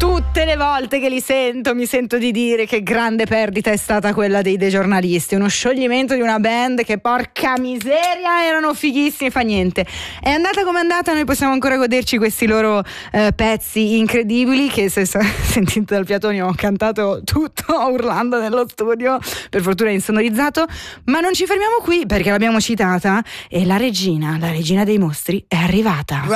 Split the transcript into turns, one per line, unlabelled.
Tutte le volte che li sento mi sento di dire che grande perdita è stata quella dei Giornalisti, uno scioglimento di una band che porca miseria erano fighissimi, fa niente, è andata come è andata, noi possiamo ancora goderci questi loro pezzi incredibili che se sentite dal Piatoni ho cantato tutto urlando nello studio, per fortuna è insonorizzato, ma non ci fermiamo qui perché l'abbiamo citata e la regina dei mostri è arrivata.